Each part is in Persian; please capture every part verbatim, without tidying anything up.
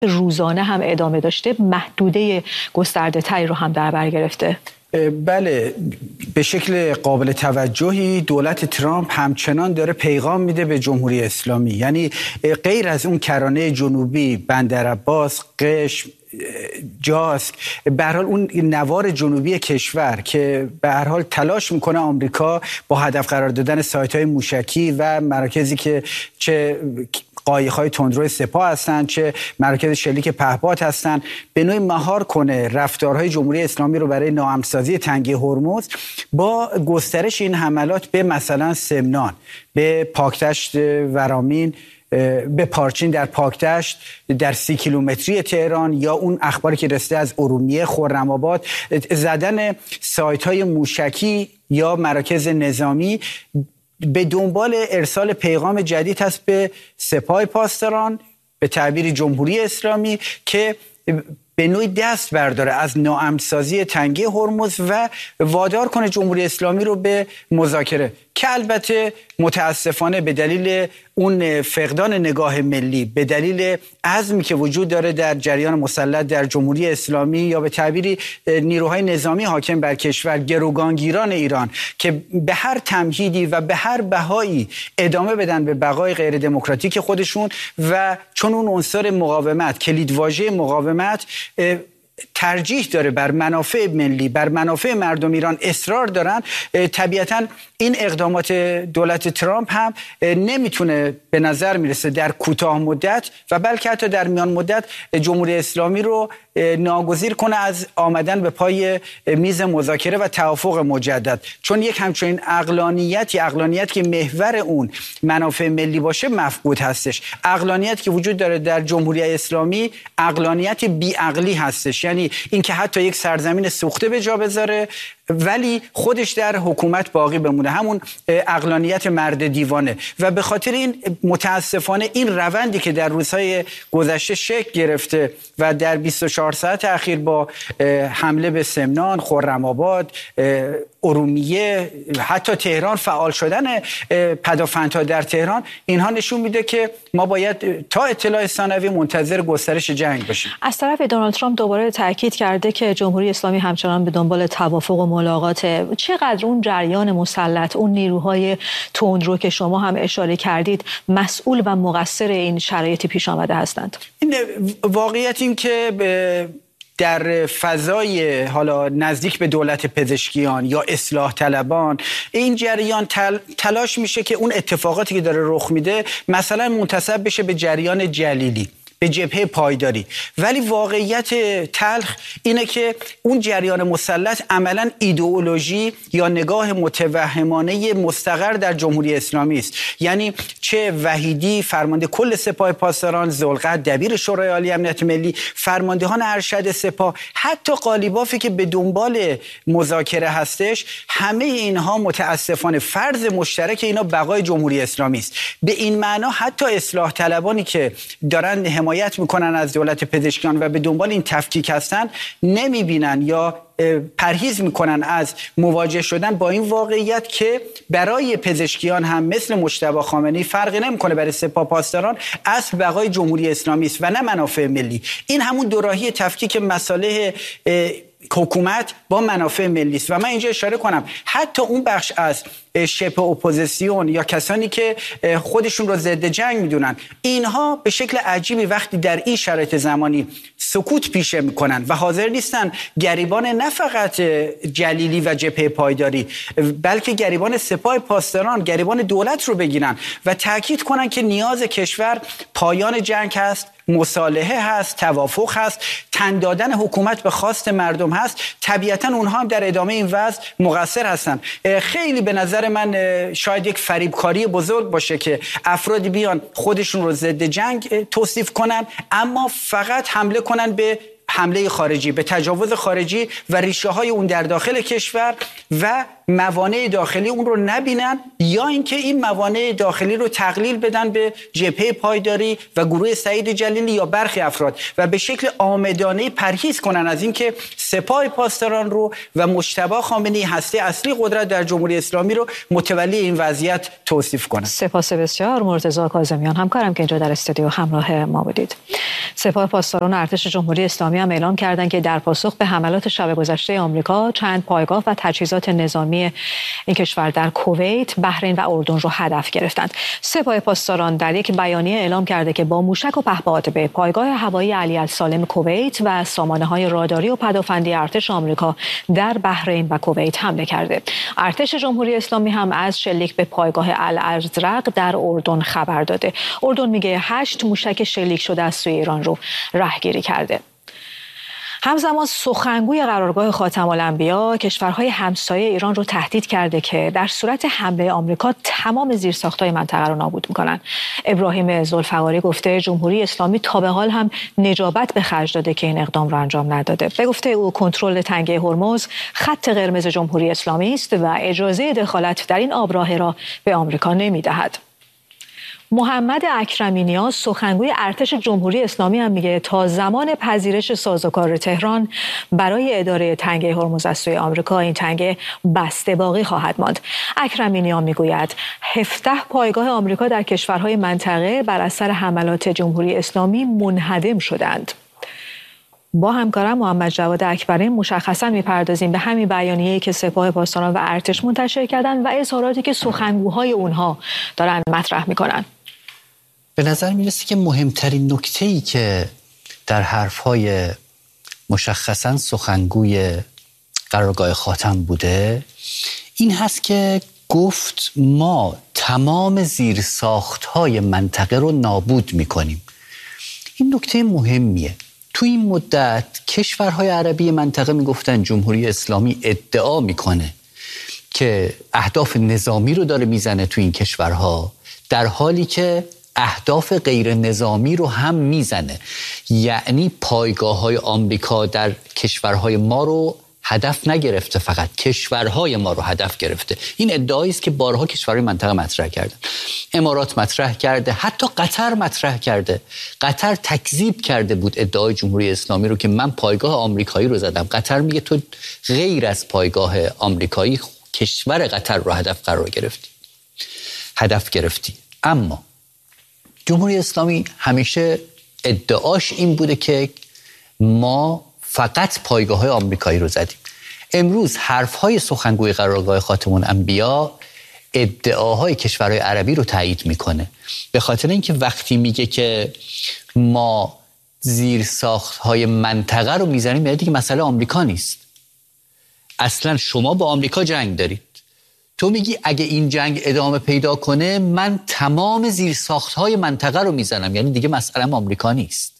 روزانه هم ادامه داشته محدوده گسترده تری رو هم در بر گرفته. بله، به شکل قابل توجهی دولت ترامپ همچنان داره پیغام میده به جمهوری اسلامی. یعنی غیر از اون کرانه جنوبی، بندرعباس، قشم، جاسک، به هر حال اون نوار جنوبی کشور که به هر حال تلاش میکنه آمریکا با هدف قرار دادن سایت‌های موشکی و مراکزی که چه قایق‌های تندرو سپاه هستند چه مرکز شلیک پهپاد هستند، به نوعی مهار کنه رفتارهای جمهوری اسلامی رو برای ناامن‌سازی تنگه هرمز با گسترش این حملات به مثلا سمنان، به پاکدشت ورامین، به پارچین در پاکدشت در سی کیلومتری تهران، یا اون اخباری که رسیده از ارومیه، خرم‌آباد، زدن سایت‌های موشکی یا مراکز نظامی به دنبال ارسال پیغام جدید هست به سپاه پاسداران، به تعبیر جمهوری اسلامی، که به نوعی دست برداره از ناامن‌سازی تنگه هرمز و وادار کنه جمهوری اسلامی رو به مذاکره، که البته متاسفانه به دلیل اون فقدان نگاه ملی، به دلیل عزمی که وجود داره در جریان مسلط در جمهوری اسلامی، یا به تعبیری نیروهای نظامی حاکم بر کشور، گروگانگیران ایران، که به هر تمهیدی و به هر بهایی ادامه بدن به بقای غیر دموکراتیک خودشون، و چون اون عنصر مقاومت، کلیدواژه مقاومت ترجیح داره بر منافع ملی، بر منافع مردم ایران اصرار دارن، طبیعتاً این اقدامات دولت ترامپ هم نمیتونه به نظر میرسه در کوتاه مدت و بلکه حتی در میان مدت جمهوری اسلامی رو ناگزیر کنه از آمدن به پای میز مذاکره و توافق مجدد، چون یک همچنین عقلانیتی عقلانیت که محور اون منافع ملی باشه مفقود هستش. عقلانیت که وجود داره در جمهوری اسلامی عقلانیت بی‌عقلی هستش، یعنی اینکه حتی یک سرزمین سوخته به جا بذاره ولی خودش در حکومت باقی بمونه، همون عقلانیت مرد دیوانه. و به خاطر این متاسفانه این روندی که در روزهای گذشته شکل گرفته و در بیست و چهار ساعت اخیر با حمله به سمنان، خرم‌آباد، ارومیه، حتی تهران، فعال شدن پدافندها در تهران، اینها نشون میده که ما باید تا اطلاع ثانوی منتظر گسترش جنگ باشیم. از طرف دونالد ترامپ دوباره تاکید کرده که جمهوری اسلامی همچنان به دنبال توافق و ملاقاته. چقدر اون جریان مسلط، اون نیروهای تندرو که شما هم اشاره کردید، مسئول و مقصر این شرایط پیش آمده هستند؟ این واقعیت این که در فضای حالا نزدیک به دولت پزشکیان یا اصلاح طلبان این جریان تل، تلاش میشه که اون اتفاقاتی که داره رخ میده مثلا منتسب بشه به جریان جلیلی، به جبهه پایداری، ولی واقعیت تلخ اینه که اون جریان مسلط عملاً ایدئولوژی یا نگاه متوهمانه مستقر در جمهوری اسلامی است. یعنی چه وحیدی فرمانده کل سپاه پاسداران، ذوالقعد دبیر شورای عالی امنیت ملی، فرماندهان ارشد سپاه، حتی قالیبافی که به دنبال مذاکره هستش، همه اینها متاسفانه فرض مشترک اینا بقای جمهوری اسلامی است. به این معنا حتی اصلاح طلبانی که دارن حمایت میکنن از دولت پزشکیان و به دنبال این تفکیک هستن، نمیبینن یا پرهیز میکنن از مواجه شدن با این واقعیت که برای پزشکیان هم مثل مجتبی خامنه‌ای فرقی نمیکنه برای سپاه پاسداران اصل بقای جمهوری اسلامی است و نه منافع ملی. این همون دوراهی تفکیک مصالح حکومت با منافع ملی است. و من اینجا اشاره کنم حتی اون بخش از شبه اپوزیسیون یا کسانی که خودشون رو ضد جنگ میدونن، اینها به شکل عجیبی وقتی در این شرایط زمانی سکوت پیشه میکنن و حاضر نیستن گریبان نه فقط جلیلی و جبهه پایداری بلکه گریبان سپاه پاسداران، گریبان دولت رو بگیرن و تاکید کنن که نیاز کشور پایان جنگ هست، مصالحه هست، توافق هست، تن دادن حکومت به خواست مردم هست. طبیعتا اونها هم در ادامه این وضع مقصر هستن. خیلی به نظر من شاید یک فریبکاری بزرگ باشه که افرادی بیان خودشون رو ضد جنگ توصیف کنن اما فقط حمله کنن به حمله خارجی، به تجاوز خارجی و ریشه های اون در داخل کشور و موانع داخلی اون رو نبینن یا اینکه این موانع داخلی رو تقلیل بدن به جبهه پایداری و گروه سعید جلیلی یا برخی افراد و به شکل عامدانه پرهیز کنن از اینکه سپاه پاسداران رو و مجتبی خامنه‌ای هسته اصلی قدرت در جمهوری اسلامی رو متولی این وضعیت توصیف کنن. سپاس بسیار. مرتضی کاظمیان همکارم که اینجا در استودیو همراه ما بودید. سپاه پاسداران ارتش جمهوری اسلامی هم اعلام کردند که در پاسخ به حملات شب گذشته آمریکا چند پایگاه و تجهیزات نظامی این کشور در کویت، بحرین و اردن رو هدف گرفتند. سپاه پاسداران در یک بیانیه اعلام کرده که با موشک و پهپاد به پایگاه هوایی علی السالم کویت و سامانه‌های راداری و پدافندی ارتش آمریکا در بحرین و کویت حمله کرده. ارتش جمهوری اسلامی هم از شلیک به پایگاه الازرق در اردن خبر داده. اردن میگه هشت موشک شلیک شده از سوی ایران رو رهگیری کرده. همزمان سخنگوی قرارگاه خاتم الانبیا کشورهای همسایه ایران رو تهدید کرده که در صورت حمله آمریکا تمام زیرساخت‌های منطقه رو نابود می‌کنن. ابراهیم ذوالفقاری گفته جمهوری اسلامی تا به حال هم نجابت به خرج داده که این اقدام رو انجام نداده. به گفته او کنترل تنگه هرمز خط قرمز جمهوری اسلامی است و اجازه دخالت در این آبراه را به آمریکا نمی‌دهد. محمد اکرمینیاز سخنگوی ارتش جمهوری اسلامی هم میگه تا زمان پذیرش سازوکار تهران برای اداره تنگه هرمز از سوی آمریکا این تنگه بسته باقی خواهد ماند. اکرمینیان میگوید هفده پایگاه آمریکا در کشورهای منطقه بر اثر حملات جمهوری اسلامی منهدم شدند. با همکارم محمد جواد اکبرین مشخصا میپردازیم به همین بیانیه‌ای که سپاه پاسداران و ارتش منتشر کردن و اظهاراتی که سخنگوهای اونها دارن مطرح میکنن. به نظر میرسه که مهمترین نکته‌ای که در حرف‌های مشخصا سخنگوی قرارگاه خاتم بوده این هست که گفت ما تمام زیرساخت‌های منطقه رو نابود میکنیم. این نکته مهمیه. تو این مدت کشورهای عربی منطقه میگفتن جمهوری اسلامی ادعا میکنه که اهداف نظامی رو داره میزنه تو این کشورها، در حالی که اهداف غیر نظامی رو هم میزنه. یعنی پایگاه‌های آمریکا در کشورهای ما رو هدف نگرفته، فقط کشورهای ما رو هدف گرفته. این ادعایی است که بارها کشورهای منطقه مطرح کردن. امارات مطرح کرده، حتی قطر مطرح کرده. قطر تکذیب کرده بود ادعای جمهوری اسلامی رو که من پایگاه آمریکایی رو زدم. قطر میگه تو غیر از پایگاه آمریکایی کشور قطر رو هدف قرار گرفتی. هدف گرفتی. اما جمهوری اسلامی همیشه ادعاش این بوده که ما فقط پایگاه‌های آمریکایی رو زدیم. امروز حرف‌های سخنگوی قرارگاه خاتم الانبیا ادعاهای کشورهای عربی رو تایید میکنه، به خاطر اینکه وقتی میگه که ما زیرساخت‌های منطقه رو میزنیم یعنی دیگه مسئله آمریکا نیست. اصلا شما با آمریکا جنگ دارید. تو میگی اگه این جنگ ادامه پیدا کنه من تمام زیرساخت‌های منطقه رو میزنم، یعنی دیگه مسئله آمریکا نیست.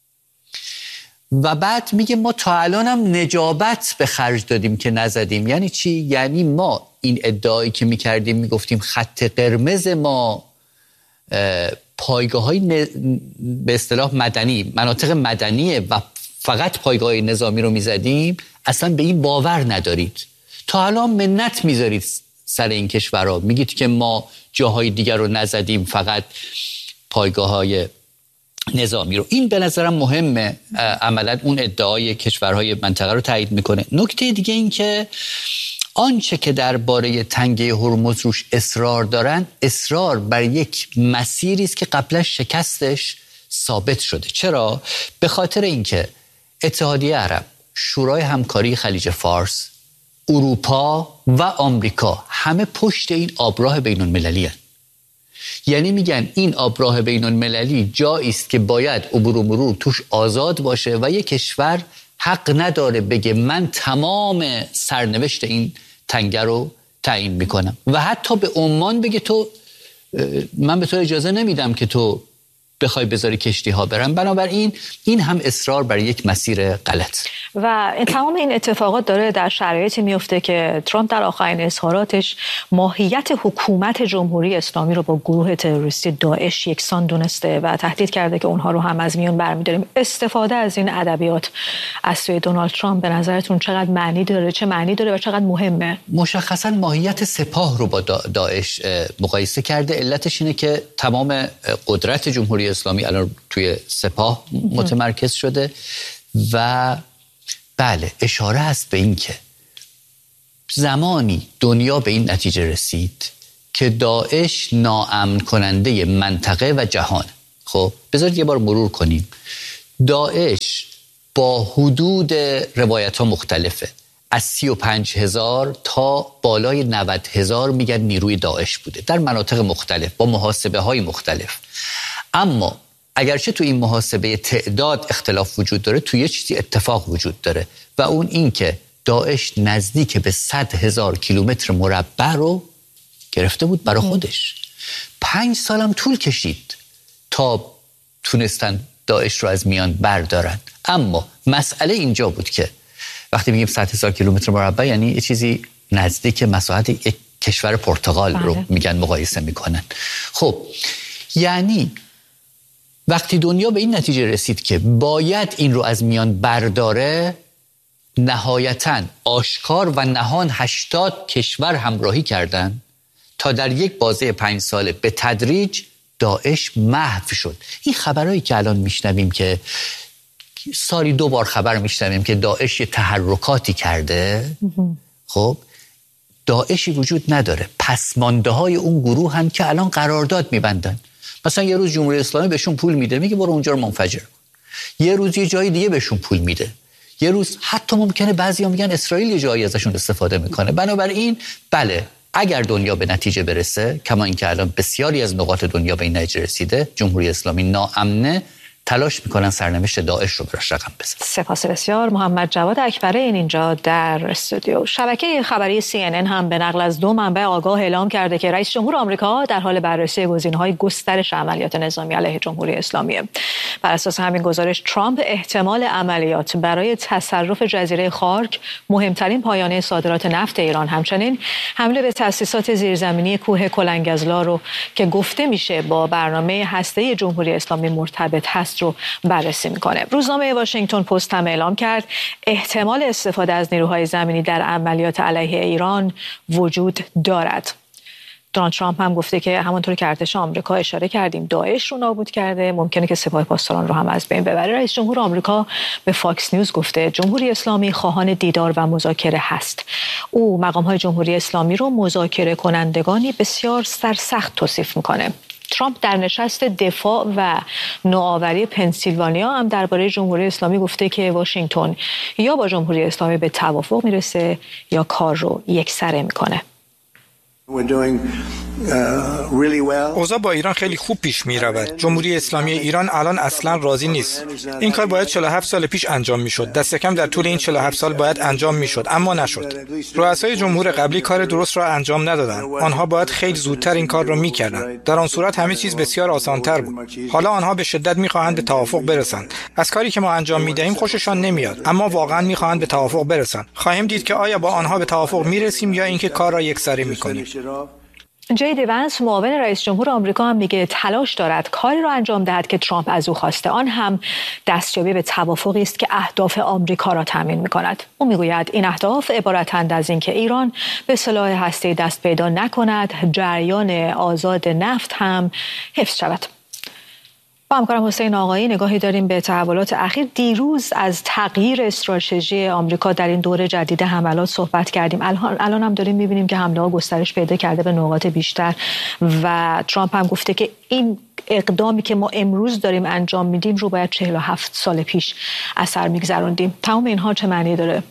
و بعد میگه ما تا الان هم نجابت به خرج دادیم که نزدیم. یعنی چی؟ یعنی ما این ادعایی که میکردیم میگفتیم خط قرمز ما پایگاه های ن... به اصطلاح مدنی، مناطق مدنیه و فقط پایگاه نظامی رو میزدیم، اصلا به این باور ندارید. تا الان منت میذارید سر این کشورها، میگید که ما جاهای دیگر رو نزدیم، فقط پایگاه های نظامی رو. این به نظرم مهمه، عملاً اون ادعای کشورهای منطقه رو تایید میکنه. نکته دیگه این که آنچه که درباره تنگه هرمز روش اصرار دارن، اصرار بر یک مسیری است که قبلا شکستش ثابت شده. چرا؟ به خاطر اینکه اتحادیه عرب، شورای همکاری خلیج فارس، اروپا و آمریکا همه پشت این آبراه بین المللی هستند. یعنی میگن این آبراه بین المللی جایی است که باید عبور و مرور توش آزاد باشه و یک کشور حق نداره بگه من تمام سرنوشت این تنگه رو تعیین میکنم و حتی به عمان بگه تو من به تو اجازه نمیدم که تو بخوای بذاری کشتی ها برن. بنابراین این هم اصرار بر یک مسیر غلط. و این تمام این اتفاقات داره در شرایطی میفته که ترامپ در آخرین اظهاراتش ماهیت حکومت جمهوری اسلامی رو با گروه تروریستی داعش یکسان دونسته و تهدید کرده که اونها رو هم از میون برمی‌داریم. استفاده از این ادبیات از سوی دونالد ترامپ به نظرتون چقدر معنی داره، چه معنی داره و چقدر مهمه؟ مشخصاً ماهیت سپاه رو با داعش مقایسه کرده. علتش اینه که تمام قدرت جمهوری اسلامی الان توی سپاه متمرکز شده و بله اشاره هست به این که زمانی دنیا به این نتیجه رسید که داعش ناامن کننده منطقه و جهان. خب بذارید یه بار مرور کنیم. داعش با حدود روایت ها مختلفه، از سی و پنج هزار تا بالای نود هزار میگن نیروی داعش بوده در مناطق مختلف با محاسبه های مختلف. اما اگرچه تو این محاسبه تعداد اختلاف وجود داره، تو یه چیزی اتفاق وجود داره و اون این که داعش نزدیک به صد هزار کیلومتر مربع رو گرفته بود برای خودش. پنج سالم طول کشید تا تونستن داعش رو از میان بردارن. اما مسئله اینجا بود که وقتی میگیم صد هزار کیلومتر مربع یعنی یه چیزی نزدیک مساحت یک کشور پرتغال بله. رو میگن مقایسه میکنن. خب یعنی وقتی دنیا به این نتیجه رسید که باید این رو از میان برداره، نهایتاً آشکار و نهان هشتاد کشور همراهی کردن تا در یک بازه پنج ساله به تدریج داعش محو شد. این خبرهایی که الان میشنویم که سالی دو بار خبر میشنویم که داعش یه تحرکاتی کرده، خب داعشی وجود نداره. پسمانده های اون گروه هم که الان قرارداد میبندن. مثلا یه روز جمهوری اسلامی بهشون پول میده، میگه برو اونجا رو منفجر کن. یه روز یه جای دیگه بهشون پول میده. یه روز حتی ممکنه بعضیا میگن اسرائیل یه جایی ازشون استفاده میکنه. بنابراین بله اگر دنیا به نتیجه برسه، کما اینکه الان بسیاری از نقاط دنیا به این نتیجه رسیده، جمهوری اسلامی ناامنه، تلاش میکنن سرنوشت داعش رو براش رقم بزنن. سپاس بسیار. محمد جواد اکبری این اینجا در استودیو. شبکه خبری سی ان ان هم به نقل از دو منبع آگاه اعلام کرده که رئیس جمهور آمریکا در حال بررسی گزینه‌های گسترش عملیات نظامی علیه جمهوری اسلامی. بر اساس همین گزارش ترامپ احتمال عملیات برای تصرف جزیره خارک، مهمترین پایانه صادرات نفت ایران، همچنین حمله به تأسیسات زیرزمینی کوه کلنگزلا رو که گفته میشه با برنامه هسته‌ای جمهوری اسلامی مرتبط هست رو بررسی میکنه. روزنامه واشنگتن پست هم اعلام کرد احتمال استفاده از نیروهای زمینی در عملیات علیه ایران وجود دارد. دونالد ترامپ هم گفته که همونطور که ارتش آمریکا اشاره کردیم داعش رو نابود کرده، ممکنه که سپاه پاسداران رو هم از بین ببره. رئیس جمهور آمریکا به فاکس نیوز گفته جمهوری اسلامی خواهان دیدار و مذاکره هست. او مقام‌های جمهوری اسلامی رو مذاکره کنندگانی بسیار سرسخت توصیف میکنه. ترامپ در نشست دفاع و نوآوری پنسیلوانیا هم درباره جمهوری اسلامی گفته که واشنگتن یا با جمهوری اسلامی به توافق میرسه یا کار رو یکسره میکنه. اوضاع با ایران خیلی خوب پیش می رود. جمهوری اسلامی ایران الان اصلا راضی نیست. این کار باید چهل و هفت سال پیش انجام می شد. دست کم در طول این چهل و هفت سال باید انجام می شد، اما نشد. رؤسای جمهور قبلی کار درست را انجام ندادند. آنها باید خیلی زودتر این کار را می کردند. در آن صورت همه چیز بسیار آسان‌تر بود. حالا آنها به شدت می خواهند به توافق برسند. از کاری که ما انجام می دهیم خوششان نمیاد، اما واقعا می خواهند به توافق برسند. خواهیم دید که آیا با آنها به توافق می رسیم یا اینکه کار را یکسره می کنیم. جی دی ونس معاون رئیس جمهور آمریکا هم میگه تلاش دارد کاری را انجام دهد که ترامپ از او خواسته، آن هم دستیابی به توافقی است که اهداف آمریکا را تامین می‌کند. او میگوید این اهداف عبارتند از اینکه ایران به سلاح هسته‌ای دست پیدا نکند، جریان آزاد نفت هم حفظ شود. با همکارم حسین آقایی نگاهی داریم به تحولات اخیر. دیروز از تغییر استراتژی آمریکا در این دوره جدید حملات صحبت کردیم. الان الان هم داریم می‌بینیم که حمله‌ها گسترش پیدا کرده به نقاط بیشتر و ترامپ هم گفته که این اقدامی که ما امروز داریم انجام میدیم رو باید چهل و هفت سال پیش اثر می‌گذروندیم. تمام اینها چه معنی داره؟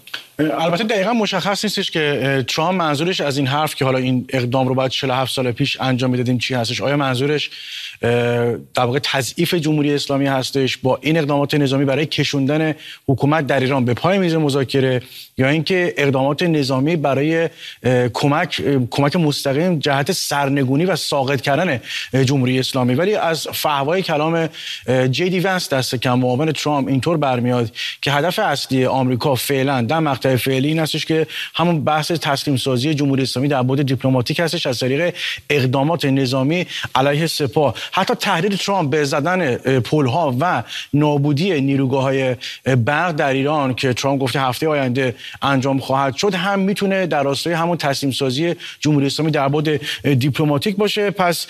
البته دقیقا مشخص نیستش که ترامپ منظورش از این حرف که حالا این اقدام رو بعد چهل و هفت سال پیش انجام میدادیم چی هستش. آیا منظورش در واقع تضعیف جمهوری اسلامی هستش با این اقدامات نظامی برای کشوندن حکومت در ایران به پای میز مذاکره، یا اینکه اقدامات نظامی برای کمک کمک مستقیم جهت سرنگونی و ساقط کردن جمهوری اسلامی؟ ولی از فحوای کلام جی دی ونس دست کم معاون ترامپ اینطور برمیاد که هدف اصلی آمریکا فعلا در مقطع فعلی این هستش که همون بحث تسلیم سازی جمهوری اسلامی در بعد دیپلماتیک هستش از طریق اقدامات نظامی علیه سپاه. حتی تهدید ترامپ به زدن پل‌ها و نابودی نیروگاه‌های برق در ایران که ترامپ گفته هفته آینده انجام خواهد شد هم میتونه در راستای همون تسلیم سازی جمهوری اسلامی در بعد دیپلماتیک باشه. پس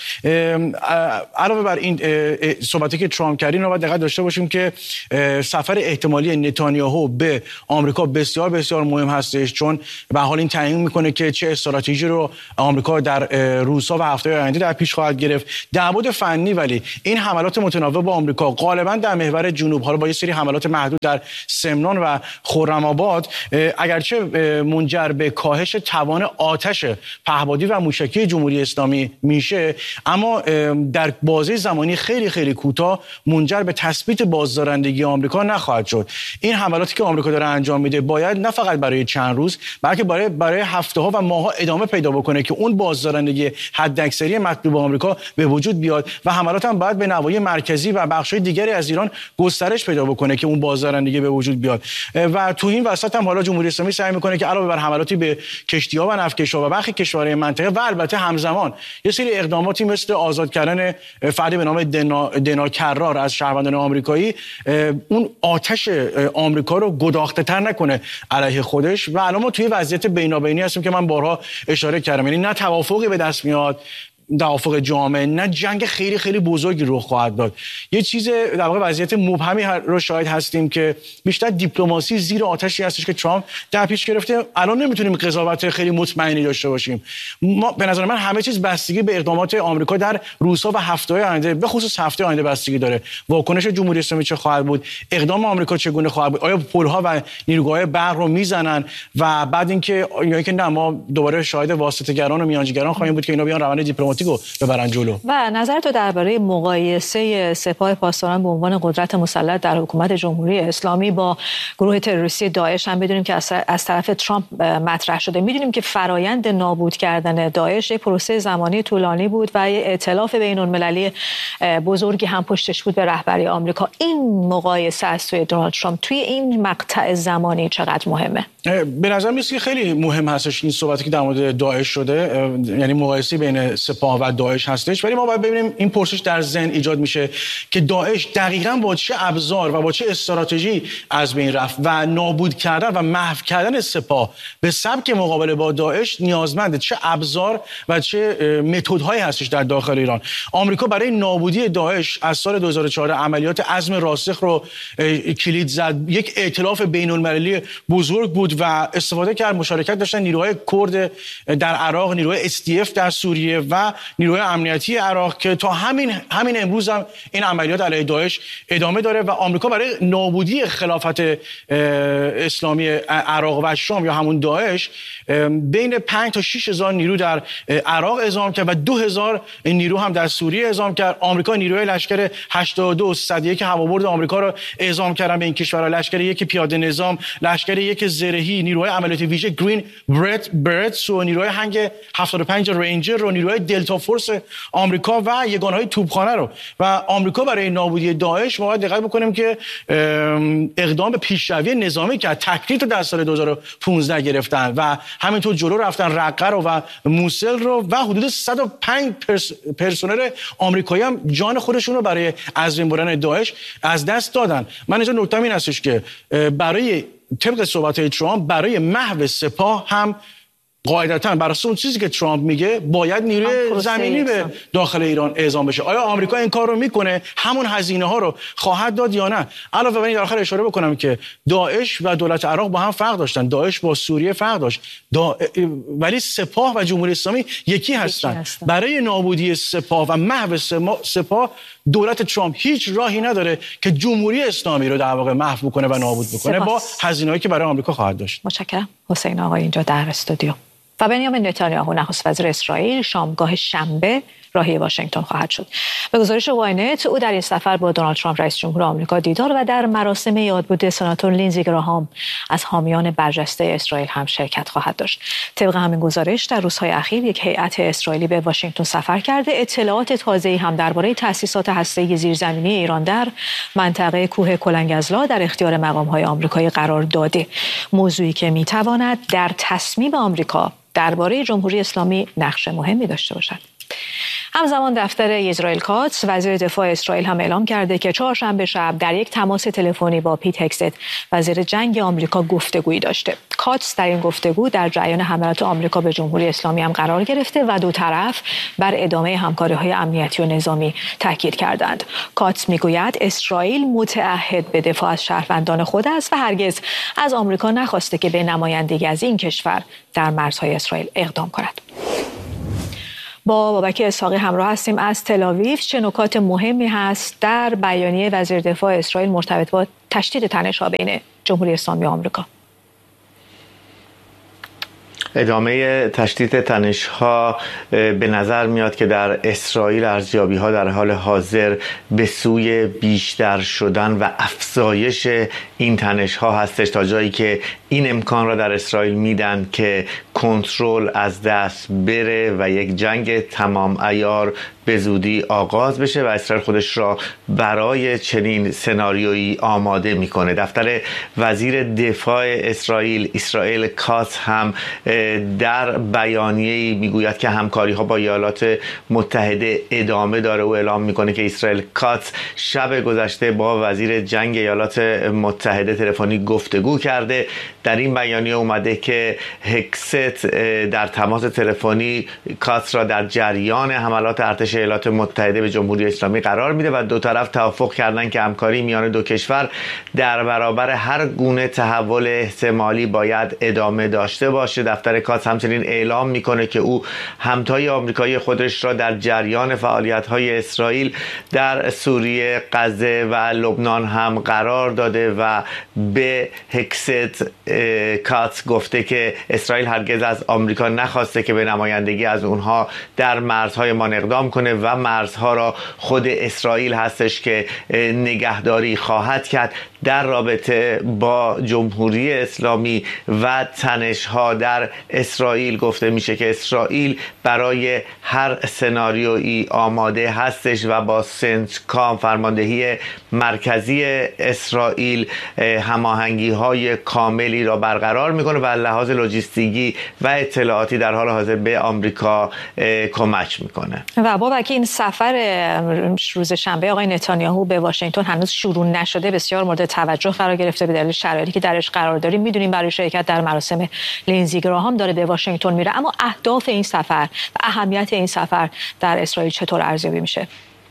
علاوه بر این صحبتی که ترامپ کردین رو باید دقت داشته باشیم که سفر احتمالی نتانیاهو به آمریکا بسیار بسیار مهم هستش، چون به حال این تعیین میکنه که چه استراتژی رو آمریکا در روزها و هفته آینده در پیش خواهد گرفت. در بعد فنی ولی این حملات متناوب با آمریکا غالبا در محور جنوب، حالا با یه سری حملات محدود در سمنان و خرم‌آباد، اگرچه منجر به کاهش توان آتش پهپادی و موشکی جمهوری اسلامی میشه، اما در بازه زمانی خیلی خیلی کوتاه منجر به تثبیت بازدارندگی آمریکا نخواهد شد. این حملاتی که آمریکا داره انجام میده باید نه فقط برای چند روز بلکه برای برای هفته‌ها و ماه‌ها ادامه پیدا بکنه که اون بازدارندگی حداکثری مطلوب آمریکا به وجود بیاد و حملات هم باید به نواحی مرکزی و بخش‌های دیگری از ایران گسترش پیدا بکنه که اون بازدارندگی به وجود بیاد. و تو این وسط هم حالا جمهوری اسلامی سعی میکنه که علاوه بر حملاتی به کشتی‌ها و نفتکش‌ها و برخی کشورهای منطقه و البته همزمان یه سری اقداماتی مثل آزاد کردن فردی به نام دنا, دنا کرار از شهروندان آمریکایی اون آتش آمریکا رو گداخته‌تر نکنه علیه خودش. و الان ما توی وضعیت بینابینی هستیم که من بارها اشاره کردم، یعنی نه توافقی به دست میاد، توافق جامع، نه جنگ خیلی خیلی بزرگی رخ خواهد داد. یه چیز در واقع وضعیت مبهمی رو شاهد هستیم که بیشتر دیپلماسی زیر آتشی هستش که ترامپ در پیش گرفته. الان نمیتونیم قضاوت خیلی مطمئنی داشته باشیم. ما به نظر من همه چیز بستگی به اقدامات آمریکا در روزها و هفته‌های آینده، به خصوص هفته آینده بستگی داره. واکنش جمهوری اسلامی چه خواهد بود؟ اقدام آمریکا چگونه خواهد بود؟ آیا پل‌ها و نیروگاه‌های برق رو میزنن و بعد اینکه یا اینکه نه ما دوباره شاهد واسطه‌گران و میانجیگران خواهیم بود که اینا بیان روند دیپلماتیک ببرن جلو؟ و نظر تو درباره مقایسه سپاه پاسداران به عنوان قدرت مسلط در حکومت جمهوری اسلامی با گروه تروریستی داعش هم بدونیم که از طرف ترامپ مطرح شده. میدونیم که فرایند نابود کردن داعش یک پروسه زمانی طولانی بود و یک ائتلاف بین‌المللی بزرگی هم پشتش بود به رهبری آمریکا. این مقایسه از سوی دونالد ترامپ توی این مقطع زمانی چقدر مهمه؟ به نظر میاد که خیلی مهم هستش این صحبتی که در مورد داعش شده، یعنی مقایسه بین سپاه و داعش هستش. ولی ما باید ببینیم این پرسش در ذهن ایجاد میشه که داعش دقیقاً با چه ابزار و با چه استراتژی از بین رفت و نابود کردن و محو کردن سپاه به سبک مقابله با داعش نیازمند چه ابزار و چه متدهایی هستش در داخل ایران. آمریکا برای نابودی داعش از سال دو هزار و چهارده عملیات عزم راسخ رو کلید زد. یک ائتلاف بین‌المللی بزرگ بود و استفاده کرد، مشارکت داشتن نیروهای کرد در عراق، نیروهای اس دی اف در سوریه و نیروهای امنیتی عراق که تا همین همین امروز هم این عملیات علیه داعش ادامه داره. و آمریکا برای نابودی خلافت اسلامی عراق و شام یا همون داعش بین پنج تا شش هزار نیرو در عراق اعزام کرد و دو هزار نیرو هم در سوریه اعزام کرد. آمریکا نیروهای لشکر هشتاد و دو صد و یک هوابرد آمریکا رو اعزام کردن به این کشورها، لشکر یک پیاده نظام، لشکر یک زرهی، نیروهای عملیاتی ویژه گرین برت برتس و نیروهای هنگ هفتاد و پنج رنجر و نیروهای دلتا فورس آمریکا و یگانهای توپخانه رو. و آمریکا برای نابودی داعش ما باید دقت بکنیم که اقدام به پیشروی نظامی که تکریت رو در سال دو هزار و پانزده گرفتن و همینطور جلو رفتن رقه رو و موسل رو و حدود صد و پنج پرس پرسنل آمریکایی هم جان خودشون رو برای از بین بردن داعش از دست دادن. من اینجا نکته‌م این هستش که برای طبق صحبت‌های ترامپ برای محو سپاه هم قاعدتاً بر اساس اون چیزی که ترامپ میگه باید نیروی زمینی به داخل ایران اعزام بشه. آیا آمریکا این کار رو میکنه؟ همون هزینه ها رو خواهد داد یا نه؟ علاوه بر این در آخر اشاره بکنم که داعش و دولت عراق با هم فرق داشتن، داعش با سوریه فرق داشت، دا... ولی سپاه و جمهوری اسلامی یکی هستن. هستن. برای نابودی سپاه و محو سپاه دولت ترامپ هیچ راهی نداره که جمهوری اسلامی رو در واقع محو بکنه و نابود بکنه سپاس. با هزینه‌ای که برای آمریکا خواهد داشت. متشکرم. حسین آقا اینجا در استودیو. و بنیامین نتانیاهو نخست وزیر اسرائیل شامگاه شنبه راهی واشنگتن خواهد شد. به گزارش واینت او در این سفر با دونالد ترامپ رئیس جمهور آمریکا دیدار و در مراسم یادبود سناتور لینزی گراهام از حامیان برجسته اسرائیل هم شرکت خواهد داشت. طبق همین گزارش در روزهای اخیر یک هیئت اسرائیلی به واشنگتن سفر کرده. اطلاعات تازه‌ای هم درباره تأسیسات هسته‌ای زیرزمینی ایران در منطقه کوه کلنگزلا در اختیار مقام‌های آمریکایی قرار داده. موضوعی که می‌تواند در تصمیم آمریکا درباره جمهوری اسلامی نقش مهمی داشته باشد. همزمان دفتر اسرائیل کاتس وزیر دفاع اسرائیل هم اعلام کرده که چهارشنبه شب در یک تماس تلفنی با پیت هگست وزیر جنگ آمریکا گفتگویی داشته. کاتس در این گفتگو در جریان حملات آمریکا به جمهوری اسلامی هم قرار گرفته و دو طرف بر ادامه همکاری‌های امنیتی و نظامی تاکید کردند. کاتس میگوید اسرائیل متعهد به دفاع از شهروندان خود است و هرگز از آمریکا نخواسته که به نمایندگی از این کشور در مرزهای اسرائیل اقدام کند. با بابک اسحاقی همراه هستیم از تل‌آویو. چه نکات مهمی هست در بیانیه وزیر دفاع اسرائیل مرتبط با تشدید تنش‌ها بین جمهوری اسلامی و آمریکا؟ ادامه تشدید تنش‌ها به نظر میاد که در اسرائیل ارزیابی‌ها در حال حاضر به سوی بیشتر شدن و افزایش این تنش‌ها هستش، تا جایی که این امکان را در اسرائیل میدن که کنترل از دست بره و یک جنگ تمام عیار به زودی آغاز بشه و اسرائیل خودش را برای چنین سناریویی آماده میکنه. دفتر وزیر دفاع اسرائیل اسرائیل کاتس هم در بیانیه‌ای میگوید که همکاری ها با ایالات متحده ادامه داره. او اعلام میکنه که اسرائیل کاتس شب گذشته با وزیر جنگ ایالات متحده تلفنی گفتگو کرده. در این بیانیه اومده که هگست در تماس تلفنی کاتس را در جریان حملات ارتش ایالات متحده به جمهوری اسلامی قرار میده و دو طرف توافق کردن که همکاری میان دو کشور در برابر هر گونه تحول احتمالی باید ادامه داشته باشه. دفتر کاتس همچنین اعلام میکنه که او همتای آمریکایی خودش را در جریان فعالیت‌های اسرائیل در سوریه، غزه و لبنان هم قرار داده و به هگست کاتس گفته که اسرائیل هرگز از آمریکا نخواسته که به نمایندگی از اونها در مرزهای ما اقدام کنه و مرزها را خود اسرائیل هستش که نگهداری خواهد کرد. در رابطه با جمهوری اسلامی و تنش‌ها در اسرائیل گفته میشه که اسرائیل برای هر سناریویی آماده هستش و با سنتکام فرماندهی مرکزی اسرائیل هماهنگی‌های کاملی را برقرار میکنه و لحاظ لوجستیکی و اطلاعاتی در حال حاضر به آمریکا کمک میکنه. و بابک این سفر روز شنبه آقای نتانیاهو به واشنگتن هنوز شروع نشده، بسیار مورد توجه قرار گرفته به دلیل شرایطی که درش قرار داریم. میدونیم برای شرکت در مراسم لینزی گراهام داره به واشنگتن میره، اما اهداف این سفر و اهمیت این سفر در اسرائیل چطور ارزیابی میشه؟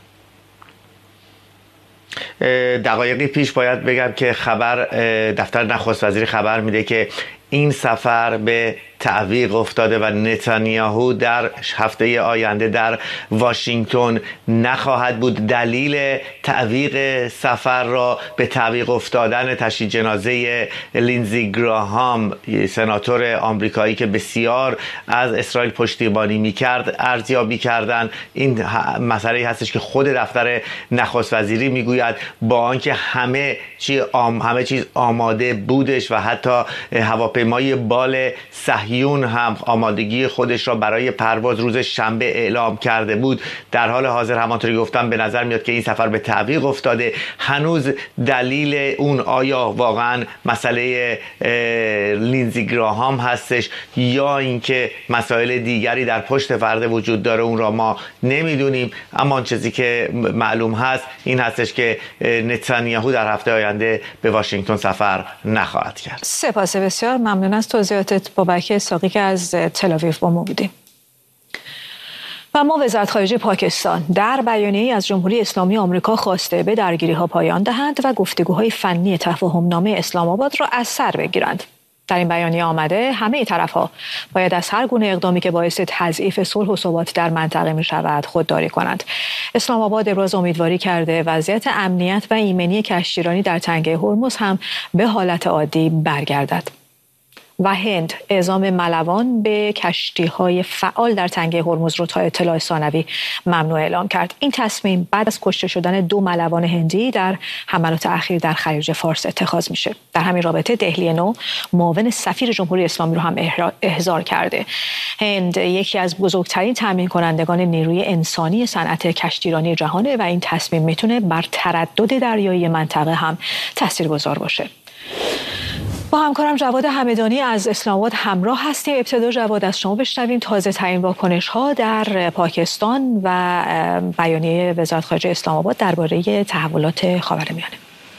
دقایقی پیش باید بگم که خبر دفتر نخست وزیری خبر میده که این سفر به تعویق افتاده و نتانیاهو در هفته آینده در واشنگتن نخواهد بود. دلیل تعویق سفر را به تعویق افتادن تشییع جنازه لینزی گراهام، سناتور آمریکایی که بسیار از اسرائیل پشتیبانی میکرد، ارزیابی کردن. این مسئله هستش که خود دفتر نخست وزیری میگوید با آنکه همه چی آم، همه چیز آماده بودش و حتی هواپیمای بال صهیون هم آمادگی خودش را برای پرواز روز شنبه اعلام کرده بود، در حال حاضر همانطوری گفتم به نظر میاد که این سفر به تعویق افتاده. هنوز دلیل اون آیا واقعا مسئله لینزی گراهام هستش یا اینکه مسائل دیگری در پشت پرده وجود داره، اون را ما نمیدونیم. اما آن چیزی که معلوم هست این هستش که نتانیاهو در هفته آینده به واشنگتن سفر نخواهد کرد. سپاس بسیار ممنون از توضیحاتت بابک اسحاقی که از تل‌آویو با ما بودیم. و ما وزارت خارجه پاکستان در بیانیه‌ای از جمهوری اسلامی آمریکا خواسته به درگیری‌ها پایان دهند و گفتگوهای فنی تفاهم‌نامه اسلام آباد را از سر بگیرند. در این بیانیه آمده همه طرف‌ها باید از هر گونه اقدامی که باعث تضعیف صلح و ثبات در منطقه می‌شود خودداری کنند. اسلام آباد ابراز امیدواری کرده وضعیت امنیت و ایمنی کشتیرانی در تنگه هرمز هم به حالت عادی برگردد. و هند اعزام ملوان به کشتی‌های فعال در تنگه هرمز رو تا اطلاع ثانوی ممنوع اعلام کرد. این تصمیم بعد از کشته شدن دو ملوان هندی در حملات اخیر در خلیج فارس اتخاذ میشه. در همین رابطه دهلی نو معاون سفیر جمهوری اسلامی رو هم احضار کرده. هند یکی از بزرگترین تامین کنندگان نیروی انسانی صنعت کشتیرانی جهانه و این تصمیم میتونه بر تردد دریایی منطقه هم تاثیرگذار باشه. با همکارم جواد همدانی از اسلام آباد همراه هستیم. ابتدا جواد از شما بشنویم تازه ترین واکنش ها در پاکستان و بیانیه وزارت خارجه اسلام آباد درباره تحولات خاورمیانه.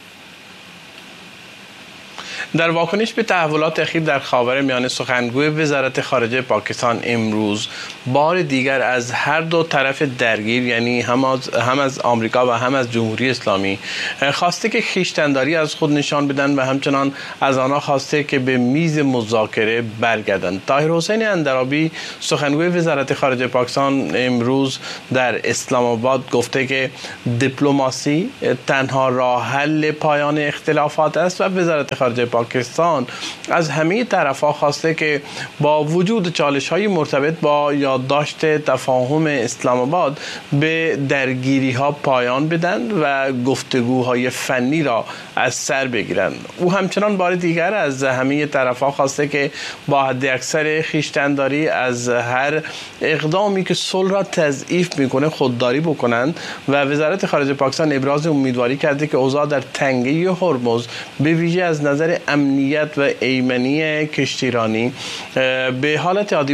در واکنش به تحولات اخیر در خاورمیانه سخنگوی وزارت خارجه پاکستان امروز بار دیگر از هر دو طرف درگیر یعنی هم از, هم از آمریکا و هم از جمهوری اسلامی خواسته که خویشتن‌داری از خود نشان بدن و همچنان از آنها خواسته که به میز مذاکره برگردند. طاهر حسین اندرابی سخنگوی وزارت خارجه پاکستان امروز در اسلام آباد گفته که دیپلماسی تنها راه حل پایان اختلافات است و وزارت خارجه پاکستان از همه طرف‌ها خواسته که با وجود چالش‌های مرتبط با یادداشت تفاهم اسلام آباد به درگیری‌ها پایان بدن و گفتگوهای فنی را از سر بگیرند. او همچنان بار دیگر از همه طرف‌ها خواسته که با حداکثر خویشتن‌داری از هر اقدامی که صلح را تضعیف می‌کنه خودداری بکنند و وزارت خارجه پاکستان ابراز امیدواری کرده که اوضاع در تنگه هرمز به ویژه از نظر امنیت و ایمنی کشتیرانی به حالت عادی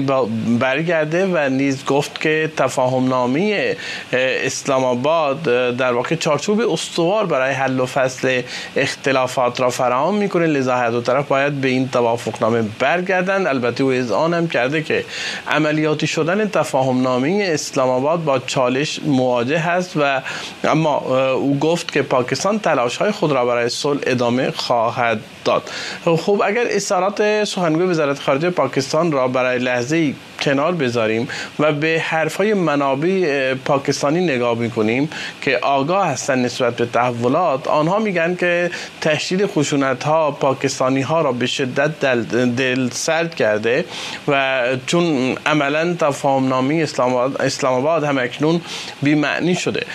برگرده و نیز گفت که تفاهم‌نامه اسلام آباد در واقع چارچوب استوار برای حل و فصل اختلافات را فراهم میکنه، لذا هر دو طرف باید به این توافقنامه برگردند. البته او اذعان هم کرده که عملیاتی شدن تفاهم‌نامه اسلام آباد با چالش مواجه است و اما او گفت که پاکستان تلاش‌های خود را برای صلح ادامه خواهد داد. خب اگر اظهارات سخنگوی وزارت خارجه پاکستان را برای لحظه‌ای کنار بذاریم و به حرفهای منابع پاکستانی نگاه میکنیم که آگاه هستند نسبت به تحولات، آنها میگن که تشدید خشونت‌ها پاکستانی ها را به شدت دل, دل سرد کرده و چون عملا تفاهم‌نامه اسلام آباد, اسلام آباد هم اکنون بی‌معنی شده.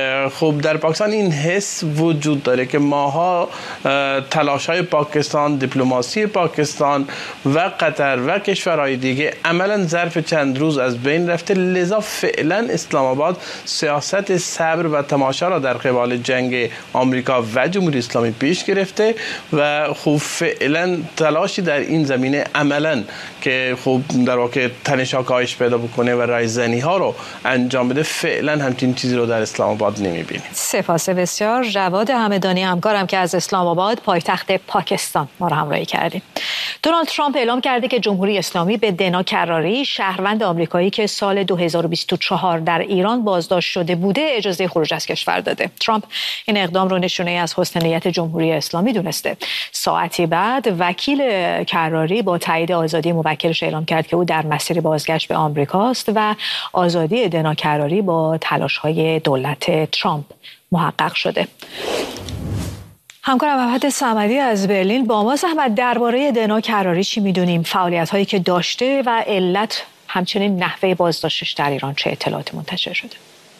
خب در پاکستان این حس وجود داره که ماها تلاش‌های پاکستان، دیپلماسی پاکستان و قطر و کشورهای دیگه عملا ظرف چند روز از بین رفته، لذا فعلا اسلام آباد سیاست صبر و تماشا را در قبال جنگ آمریکا و جمهوری اسلامی پیش گرفته و خب فعلا تلاشی در این زمینه عملا که خب در واقع تنش‌ها کاهش پیدا بکنه و رایزنی ها رو انجام بده، فعلا همچین چیزی رو در اسلام آباد نمیبینیم. سپاس بسیار جواد همدانی همکارم که از اسلام آباد پایتخت پاکستان ما رو همراهی کردیم. دونالد ترامپ اعلام کرده که جمهوری اسلامی به دنا کراری شهروند آمریکایی که سال دو هزار و بیست و چهار در ایران بازداشت شده بوده اجازه خروج از کشور داده. ترامپ این اقدام رو نشونه از حسن نیت جمهوری اسلامی دونسته. ساعتی بعد وکیل کراری با تایید آزادی موکلش اعلام کرد که او در مسیر بازگشت به آمریکاست و آزادی دنا کراری با تلاش‌های دولت ترامپ محقق شده. همکارم احمد صمدی از برلین با ما. احمد، درباره دنا کراری چی میدونیم؟ فعالیت‌هایی که داشته و علت همچنین نحوه بازداشتش در ایران چه اطلاعاتی منتشر شده؟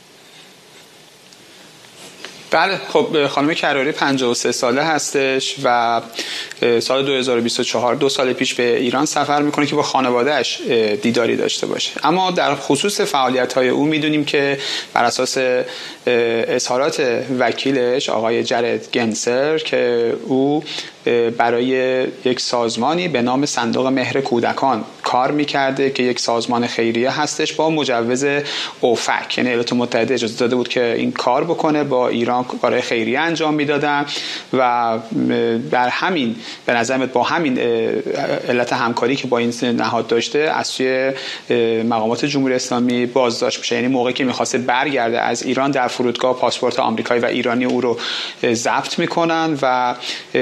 بله، خب خانم کراری پنجاه و سه ساله هستش و سال دو هزار و بیست و چهار دو سال پیش به ایران سفر میکنه که با خانوادهش دیداری داشته باشه. اما در خصوص فعالیت‌های او میدونیم که بر اساس اظهارات وکیلش آقای جرد گنسر که او برای یک سازمانی به نام صندوق مهر کودکان کار میکرده که یک سازمان خیریه هستش با مجوز اوفک، یعنی ایالات متحده اجازه داده بود که این کار بکنه، با ایران کارهای خیریه انجام میدادن و در همین به نظرم با همین علت همکاری که با این نهاد داشته از سوی مقامات جمهوری اسلامی بازداشت میشه. یعنی موقعی که میخواسته برگرده از ایران در فرودگاه پاسپورت آمریکایی و ایرانی او رو ضبط میکنن و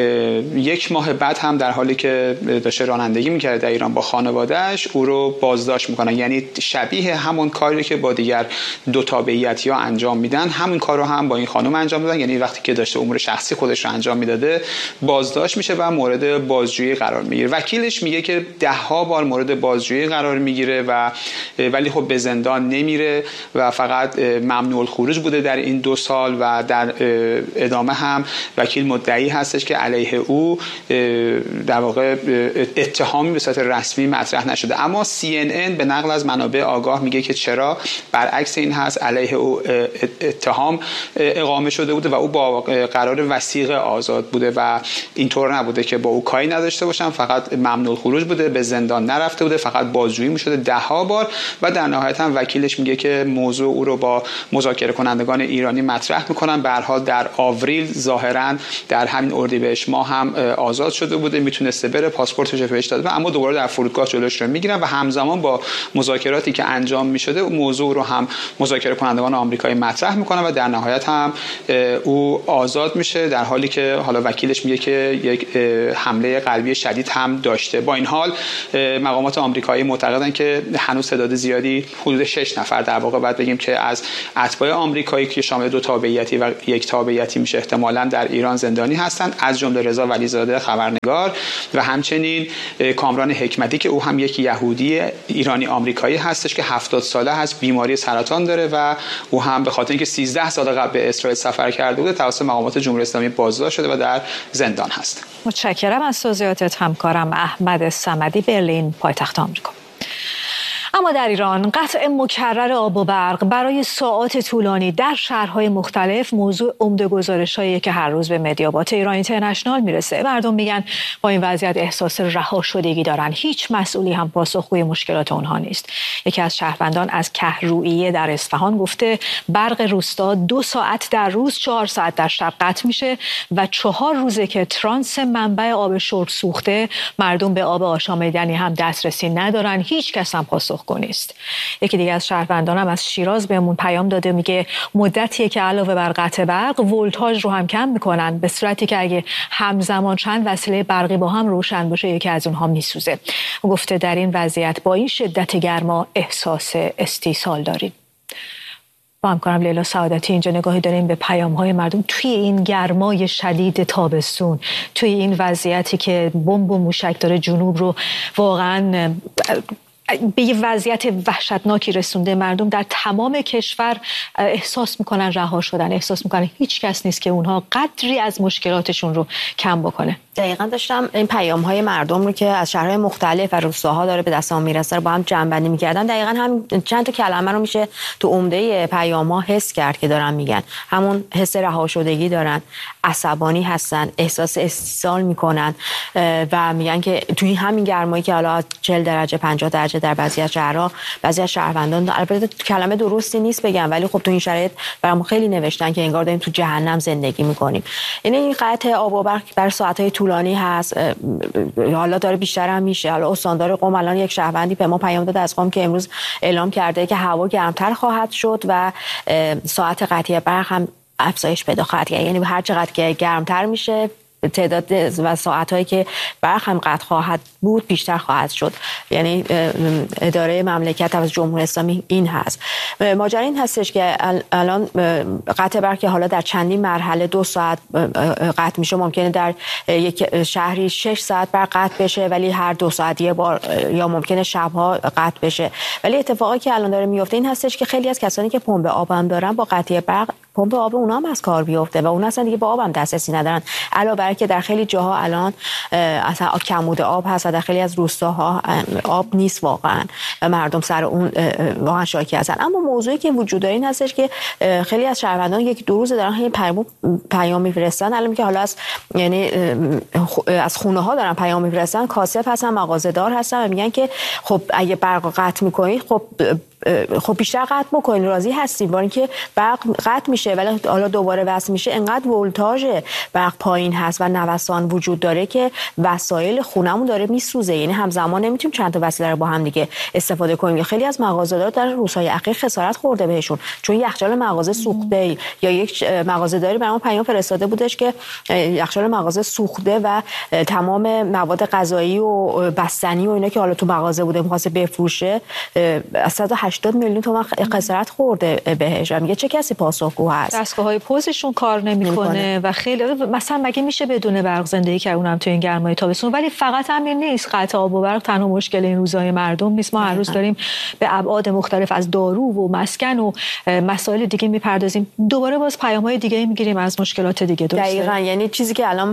یک ماه بعد هم در حالی که داشته رانندگی میکرده در ایران با خانوادهش او رو بازداشت میکنن. یعنی شبیه همون کاری که با دیگر دو تابعیتی‌ها انجام میدن همون کار رو هم با این خانم انجام دادن. یعنی وقتی که داشته امور شخصی خودش رو انجام میداده بازداشت میشه و مورد بازجویی قرار میگیره. وکیلش میگه که ده ها بار مورد بازجویی قرار میگیره و ولی خب به زندان نمیره و فقط ممنوع الخروج بوده در این دو سال و در ادامه هم وکیل مدعی هستش که علیه او در واقع اتهامی به صورت رسمی مطرح نشده. اما سی ان ان به نقل از منابع آگاه میگه که چرا برعکس این هست، علیه او اتهام اقامه شده بوده و او با قرار وثیقه آزاد بوده و اینطور نبوده که با او کاری نداشته باشن، فقط ممنوع خروج بوده، به زندان نرفته بوده، فقط بازجویی میشده ده ها بار و در نهایت هم وکیلش میگه که موضوع او رو با مذاکره کنندگان ایرانی مطرح میکنن. به هر حال در آوریل ظاهرا در همین اردیبهشت ماه هم آزاد شده بوده، میتونسته بره، پاسپورتش رو بهش داده، اما دوباره در فرودگاه جلوش رو میگیرن و همزمان با مذاکراتی که انجام میشده موضوع رو هم مذاکره کنندگان آمریکایی مطرح میکنن و در نهایت هم او آزاد میشه، در حالی که حالا وکیلش میگه که یک حمله قلبی شدید هم داشته. با این حال مقامات آمریکایی معتقدن که هنوز تعداد زیادی، حدود شش نفر در واقع باید بگیم که از اتباع آمریکایی که شامل دو تابعیتی و یک تابعیتی میشه احتمالاً در ایران زندانی هستند، از جمله رضا ولیزاده خبرنگار و همچنین کامران حکمتی که او هم یک یهودی ایرانی آمریکایی هستش که هفتاد ساله هست، بیماری سرطان داره و او هم به خاطر اینکه سیزده سال قبل به اسرائیل سفر کرده بوده توسط مقامات جمهوری اسلامی بازداشت شده و در زندان هست. متشکرم از توضیحاتت همکارم احمد صمدی، برلین پایتخت آمریکا. اما در ایران قطع مکرر آب و برق برای ساعات طولانی در شهرهای مختلف موضوع عمده گزارش‌هایی که هر روز به مدیابات ایران اینترنشنال میرسه. مردم میگن با این وضعیت احساس رها شدگی دارن، هیچ مسئولی هم پاسخگوی مشکلات اونها نیست. یکی از شهروندان از کهروئیه در اصفهان گفته برق روستا دو ساعت در روز، چهار ساعت در شب قطع میشه و چهار روزه که ترانس منبع آب شرب سوخته، مردم به آب آشامیدنی هم دسترسی ندارن، هیچ کس هم پاسخ نیست. یکی دیگه از شهروندانم از شیراز بهمون پیام داده، میگه مدتیه که علاوه بر قطع برق ولتاژ رو هم کم میکنن، به صورتی که اگه همزمان چند وسیله برقی با هم روشن باشه یکی از اونها میسوزه. گفته در این وضعیت با این شدت گرما احساس استیصال داریم. با همکارم لیلا سعادتی اینجا نگاهی داریم به پیام‌های مردم توی این گرمای شدید تابستون، توی این وضعیتی که بمب و موشک داره جنوب رو واقعاً به یه وضعیت وحشتناکی رسونده. مردم در تمام کشور احساس میکنن رها شدن، احساس میکنن هیچ کس نیست که اونها قدری از مشکلاتشون رو کم بکنه. دقیقاً داشتم این پیام‌های مردم رو که از شهرهای مختلف و روستاها داره به دستم میرسه رو با هم جمع‌بندی می‌کردم. دقیقاً هم چند تا کلمه رو میشه تو عمده پیام‌ها حس کرد که دارن میگن. همون حس رها شدگی دارن، عصبانی هستن، احساس استیصال میکنن و میگن که توی همین گرمایی که حالا چهل درجه پنجاه درجه در بعضی از شهرها، بعضی از شهروندان، البته کلمه درستی نیست بگم ولی خب تو این شرایط برام خیلی نوشتن که انگار داریم تو جهنم زندگی میکنیم. یعنی این قطع آب و برق بر ساعت‌های طولانی هست، حالا داره بیشتر هم میشه. حالا استاندار قم الان یک شهروندی به ما پیام داد از قم که امروز اعلام کرده که هوا گرمتر خواهد شد و ساعت قطعی برق هم افزایش پیدا خواهد کرد. یعنی هر چقدر که گرمتر میشه تعداد و ساعت‌هایی که برق هم قطع خواهد بود بیشتر خواهد شد. یعنی اداره مملکت از جمهوری اسلامی این هست. ماجرا این هستش که الان قطع برق که حالا در چندین مرحله دو ساعت قطع میشه، ممکنه در یک شهری شش ساعت برق قطع بشه ولی هر دو ساعت یه بار، یا ممکنه شبها قطع بشه. ولی اتفاقی که الان داره میفته این هستش که خیلی از کسانی که پمپ آب هم دارن با قطعی برق پمپ آب اونا هم از کار بیفته و اون اصلا دیگه به آب هم دسترسی ندارن. علاوه بر که در خیلی جاها الان اصلا کمبود آب هست و در خیلی از روستاها آب نیست واقعا و مردم سر اون واقعا شاکی هستن. اما موضوعی که وجود داره این هستش که خیلی از شهروندان یک دو روز دارن همین پیام پیام میفرستن. الان که حالا از یعنی از خونه ها دارن پیام میفرستن، کاسب هستن، مغازه‌دار هستن و میگن که خب اگه برق قطع میکنید خب خب بیشتر قطع بکنین، راضی هستیم با اینکه برق قطع میشه ولی حالا دوباره وصل میشه، انقدر ولتاژ برق پایین هست و نوسان وجود داره که وسایل خونمون داره میسوزه. یعنی همزمان نمیتونیم چند تا وسیله رو با هم دیگه استفاده کنیم. خیلی از مغازه‌دارا در روزهای اخیر خسارت خورده بهشون چون یخچال مغازه سوخته. یا یک مغازه‌داری برام پیام فرستاده بودش که یخچال مغازه سوخته و تمام مواد غذایی و بستنی و اینا که حالا تو مغازه بوده می‌خواسته بفروشه صد و هشتاد میلیون تومان خسارت خورده بهش. میگه چه کسی پاسخگو هست؟ دستگاه‌های پوزشون کار نمی‌کنه و خیلی مثلا مگه میشه بدون برق زندگی کرد، اونم تو این گرمای تابستون. ولی فقط همین نیست، قطع آب و برق تنها مشکل این روزهای مردم نیست. ما هر روز داریم به ابعاد مختلف از دارو و مسکن و مسائل دیگه میپردازیم، دوباره باز پیام‌های دیگه میگیریم از مشکلات دیگه. دقیقاً یعنی چیزی که الان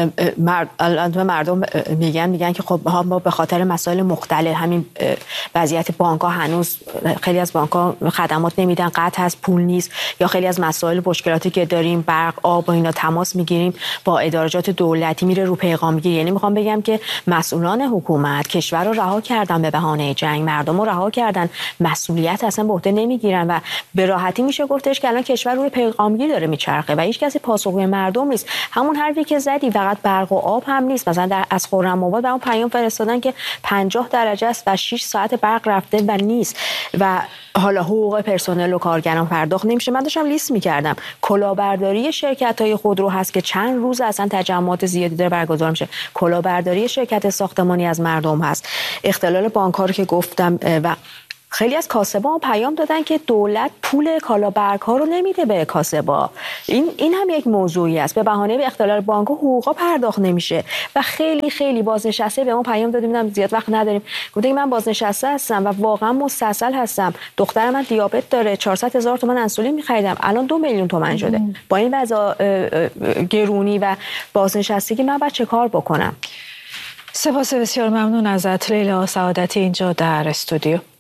مردم مردم میگن میگن که خب ما به خاطر مسائل مختلف همین وضعیت بانک‌ها هنوز خیلی از بانک‌ها خدمات نمیدن، قطع هست، پول نیست، یا خیلی از مسائل مشکلاتی که داریم برق آب و اینا تماس میگیریم با ادارجات دولتی میره رو پیغام گیری. یعنی میخوام بگم که مسئولان حکومت کشور رو رها کردن به بهانه جنگ، مردم رو رها کردن، مسئولیت اصلا به عهده نمیگیرن و به راحتی میشه گفتش که الان کشور روی پیغام گیری داره میچرخه و هیچ کسی پاسخگوی مردم نیست. همون حرفی که زدی فقط برق و آب هم نیست. مثلا در از خرم‌آباد برام پیام فرستادن که پنجاه درجه است و شش ساعت برق رفته و نیست و حالا حقوق پرسنل و کارگران پرداخت نمیشه. من داشتم لیست میکردم کلاهبرداری شرکت‌های خودرو هست که چند روز اصلا تجمعات زیادی داره برگزار میشه، کلاهبرداری شرکت ساختمانی از مردم هست، اختلال بانک‌ها رو که گفتم و خیلی از کاسبا پیام دادن که دولت پول کالابرگ ها رو نمیده به کاسبا. این این هم یک موضوعی است. به بهانه به اختلال بانک ها حقوقا پرداخت نمیشه و خیلی خیلی بازنشسته به ما پیام دادیم، میدونم زیاد وقت نداریم، گفتم من بازنشسته هستم و واقعا مستصل هستم، دختر من دیابت داره، چهارصد هزار تومان انسولین می‌خریدم، الان دو میلیون تومان شده. با این وضع گرونی و بازنشستگی من باید چه کار بکنم؟ سپاس بسیار ممنون ازت لیلا سعادتی اینجا در استودیو.